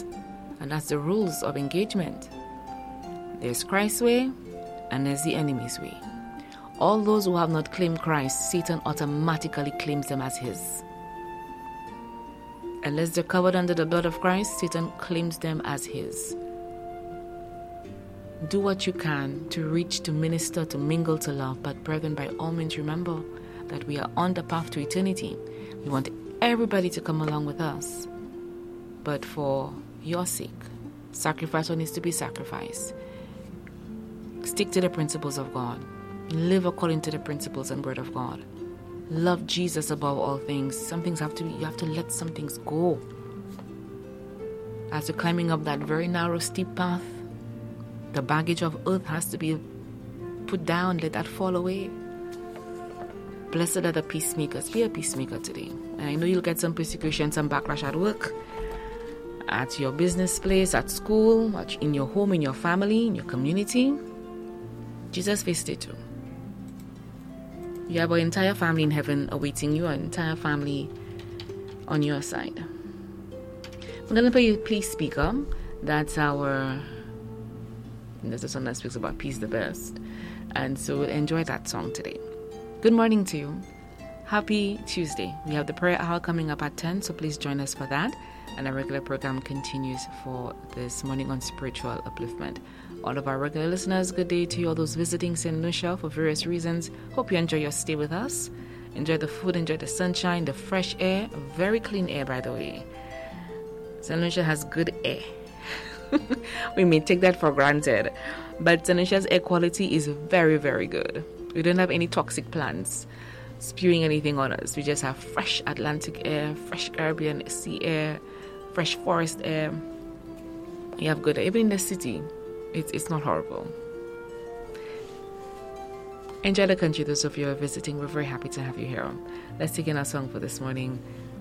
ways. And that's the rules of engagement. There's Christ's way, and there's the enemy's way. All those who have not claimed Christ, Satan automatically claims them as his. Unless they're covered under the blood of Christ, Satan claims them as his. Do what you can to reach, to minister, to mingle, to love. But brethren, by all means, remember that we are on the path to eternity. We want everybody to come along with us. But for your sake, sacrifice what needs to be sacrificed. Stick to the principles of God. Live according to the principles and word of God. Love Jesus above all things. Some things you have to let some things go. As you're climbing up that very narrow, steep path, the baggage of earth has to be put down. Let that fall away. Blessed are the peacemakers. Be a peacemaker today. And I know you'll get some persecution, some backlash at work, at your business place, at school, in your home, in your family, in your community. Jesus faced it too. You have an entire family in heaven awaiting you, an entire family on your side. I'm going to play you Please Speaker. That's a song that speaks about peace the best. And so we'll enjoy that song today. Good morning to you. Happy Tuesday. We have the prayer hour coming up at 10, so please join us for that. And our regular program continues for this morning on spiritual upliftment. All of our regular listeners, good day to you. All those visiting St. Lucia for various reasons. Hope you enjoy your stay with us. Enjoy the food, enjoy the sunshine, the fresh air. Very clean air, by the way. St. Lucia has good air. We may take that for granted. But St. Lucia's air quality is very, very good. We don't have any toxic plants spewing anything on us. We just have fresh Atlantic air, fresh Caribbean sea air, fresh forest air. You have good air. Even in the city, it's not horrible. Enjoy the country, those of you who are visiting. We're very happy to have you here. Let's take in our song for this morning.